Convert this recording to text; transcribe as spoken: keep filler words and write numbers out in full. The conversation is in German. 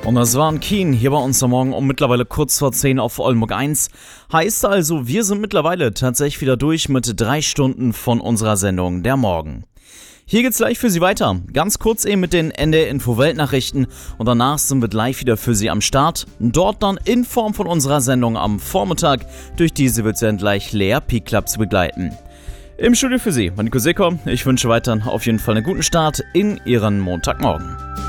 Und das war ein Keen hier bei uns am Morgen um mittlerweile kurz vor zehn auf Oldenburg eins. Heißt also, wir sind mittlerweile tatsächlich wieder durch mit drei Stunden von unserer Sendung Der Morgen. Hier geht's gleich für Sie weiter. Ganz kurz eben mit den N D R-Info-Weltnachrichten und danach sind wir gleich wieder für Sie am Start. Dort dann in Form von unserer Sendung am Vormittag. Durch diese wird Sie dann gleich Lea Peak Club zu begleiten. Im Studio für Sie, Nico Seeker. Ich wünsche weiterhin auf jeden Fall einen guten Start in Ihren Montagmorgen.